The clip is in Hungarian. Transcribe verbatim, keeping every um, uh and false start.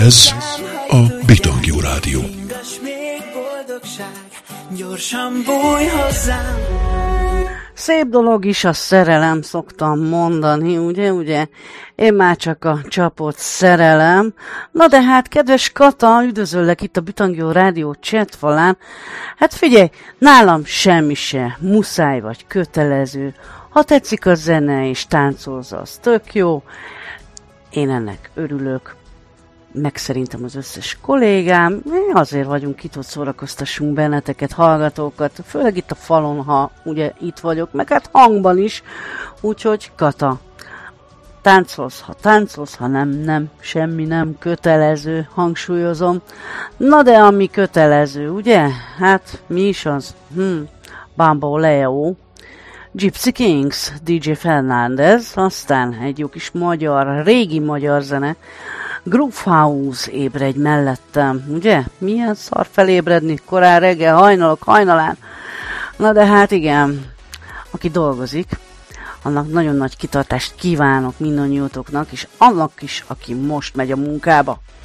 Ez a Bitangjú Rádió. Gyorsan bújj hozzám. Szép dolog is a szerelem, szoktam mondani, ugye, ugye? Én már csak a csapott szerelem. Na de hát, kedves Kata, üdvözöllek itt a Bitangjú Rádió chatfalán. Hát figyelj, nálam semmi se muszáj vagy kötelező. Ha tetszik a zene és táncolsz, az tök jó. Én ennek örülök. Meg szerintem az összes kollégám, mi azért vagyunk itt, hogy szórakoztassunk benneteket, hallgatókat, főleg itt a falon, ha ugye itt vagyok, meg hát hangban is, úgyhogy Kata, táncolsz, ha táncolsz, ha nem, nem, semmi nem kötelező, hangsúlyozom. Na de ami kötelező, ugye? Hát mi is az? Hm, Bambo Leo, Gypsy Kings, dé dzsé Fernández, aztán egy jó kis magyar, régi magyar zene, Groove House, ébredj mellettem, ugye? Milyen szar felébredni korán reggel, hajnalok, hajnalán. Na de hát igen, aki dolgozik, annak nagyon nagy kitartást kívánok mindannyiótoknak, és annak is, aki most megy a munkába.